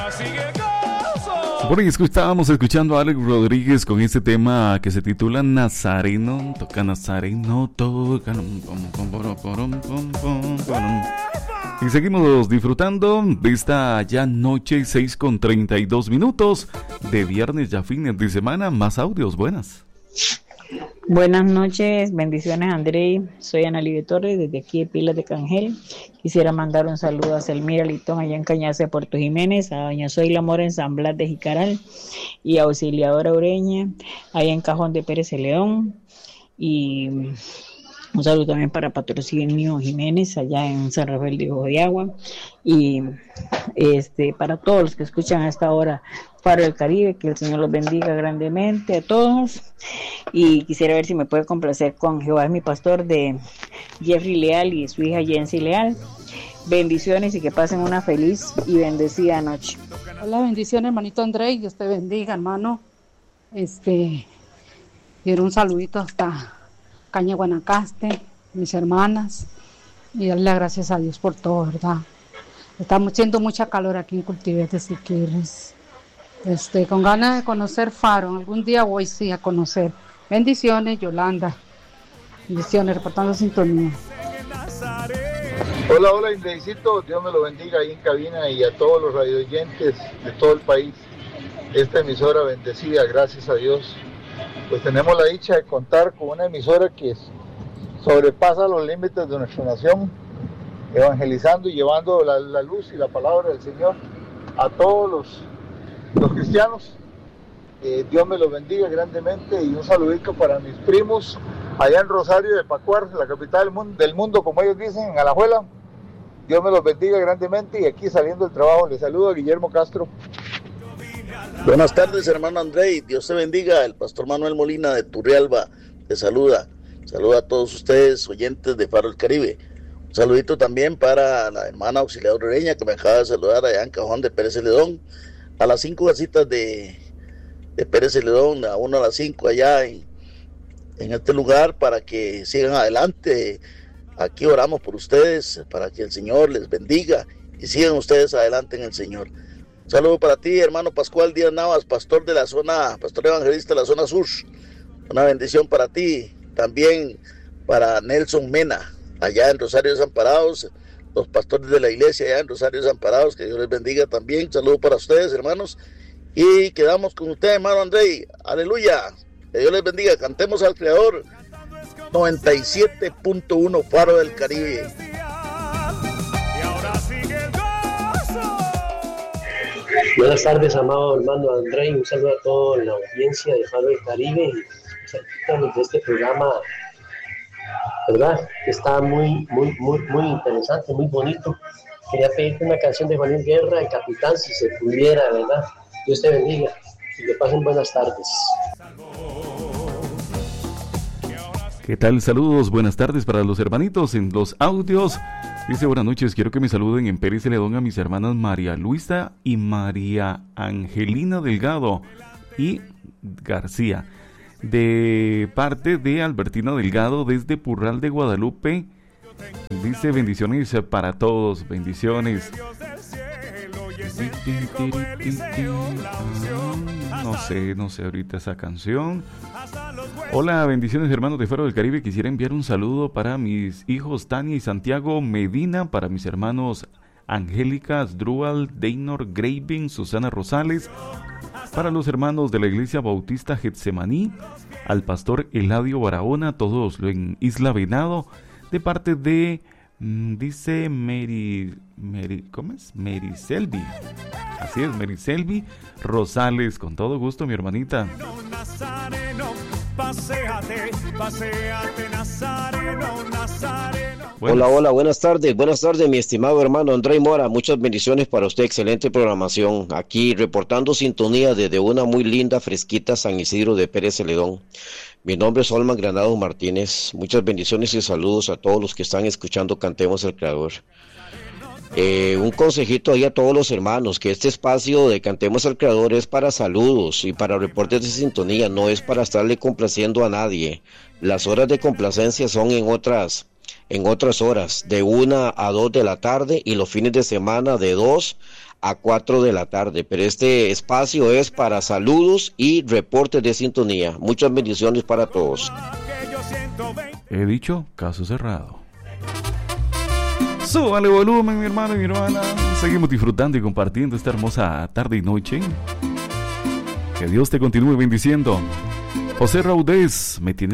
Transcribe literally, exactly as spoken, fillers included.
Por ahí estábamos escuchando a Alex Rodríguez con este tema que se titula Nazareno. Toca Nazareno, toca. Y seguimos disfrutando de esta ya noche, seis con treinta y dos minutos de viernes, ya fines de semana. Más audios, buenas. Buenas noches, bendiciones André, soy Ana Lidia Torres desde aquí de Pilas de Cangel. Quisiera mandar un saludo a Selmira Litón allá en Cañaza de Puerto Jiménez, a doña Zoila Mora en San Blas de Jicaral y a Auxiliadora Ureña allá en Cajón de Pérez León, y un saludo también para Patrocinio Jiménez allá en San Rafael de Ojo de Agua, y este para todos los que escuchan a esta hora Faro del Caribe, que el Señor los bendiga grandemente a todos. Y quisiera ver si me puede complacer con Jehová es mi pastor de Jeffrey Leal y su hija Jency Leal. Bendiciones y que pasen una feliz y bendecida noche. Hola, bendiciones hermanito André, Dios te bendiga hermano. Este, quiero un saludito hasta Caña Guanacaste, mis hermanas, y darle gracias a Dios por todo, ¿verdad? Estamos haciendo mucha calor aquí en Cultives de Siquirres. Este, con ganas de conocer Faro, algún día voy sí a conocer. Bendiciones, Yolanda. Bendiciones, reportando sintonía. Hola, hola, Indecito, Dios me lo bendiga ahí en cabina y a todos los radioyentes de todo el país. Esta emisora bendecida, gracias a Dios. Pues tenemos la dicha de contar con una emisora que sobrepasa los límites de nuestra nación, evangelizando y llevando la, la luz y la palabra del Señor a todos los los cristianos. Eh, Dios me los bendiga grandemente, y un saludito para mis primos allá en Rosario de Pacuar, la capital del mundo, del mundo como ellos dicen, en Alajuela. Dios me los bendiga grandemente, y aquí saliendo del trabajo les saludo a Guillermo Castro. Buenas tardes hermano André, Dios te bendiga. El pastor Manuel Molina de Turrialba te saluda. Saluda a todos ustedes oyentes de Faro del Caribe. Un saludito también para la hermana Auxiliadora Ureña, que me acaba de saludar allá en Cajón de Pérez Celedón. A las cinco casitas de, de Pérez Celedón, a una a las cinco allá en, en este lugar, para que sigan adelante. Aquí oramos por ustedes, para que el Señor les bendiga y sigan ustedes adelante en el Señor. Un saludo para ti, hermano Pascual Díaz Navas, pastor de la zona, pastor evangelista de la zona sur. Una bendición para ti, también para Nelson Mena, allá en Rosario Desamparados, los pastores de la iglesia allá en Rosario Desamparados, que Dios les bendiga también. Saludos para ustedes, hermanos, y quedamos con usted, hermano André. Aleluya, que Dios les bendiga. Cantemos al Creador. Noventa y siete punto uno Faro del Caribe. Buenas tardes, amado hermano André, un saludo a toda la audiencia de Faro del Caribe y cerquita de este programa, ¿verdad? Que está muy, muy, muy, muy interesante, muy bonito. Quería pedirte una canción de Juan Luis Guerra, El Capitán, si se pudiera, ¿verdad? Dios te bendiga y que pasen buenas tardes. ¿Qué tal? Saludos, buenas tardes para los hermanitos en los audios. Dice, buenas noches, quiero que me saluden en Pérez Celedón a mis hermanas María Luisa y María Angelina Delgado y García, de parte de Albertina Delgado desde Purral de Guadalupe. Dice, bendiciones para todos, bendiciones. No sé, no sé ahorita esa canción. Hola, bendiciones hermanos de Faro del Caribe. Quisiera enviar un saludo para mis hijos Tania y Santiago Medina, para mis hermanos Angélica Asdrúbal, Deynor Graving, Susana Rosales, para los hermanos de la Iglesia Bautista Getsemaní, al pastor Eladio Barahona, todos en Isla Venado, de parte de, mmm, dice Mary, Mary, ¿cómo es? Mary Selvi. Así es, Mary Selvi Rosales, con todo gusto, mi hermanita. Paséate, paséate, Nazareno, Nazareno. Hola, hola, buenas tardes, buenas tardes, mi estimado hermano André Mora, muchas bendiciones para usted, excelente programación, aquí reportando sintonía desde una muy linda, fresquita San Isidro de Pérez Celedón. Mi nombre es Olman Granado Martínez, muchas bendiciones y saludos a todos los que están escuchando Cantemos al Creador. Eh, un consejito ahí a todos los hermanos, que este espacio de Cantemos al Creador es para saludos y para reportes de sintonía, no es para estarle complaciendo a nadie. Las horas de complacencia son en otras, en otras horas, de una a dos de la tarde, y los fines de semana de dos a cuatro de la tarde. Pero este espacio es para saludos y reportes de sintonía. Muchas bendiciones para todos. He dicho, caso cerrado. Súbale volumen, mi hermano y mi hermana. Seguimos disfrutando y compartiendo esta hermosa tarde y noche. Que Dios te continúe bendiciendo. José Raudés, me tiene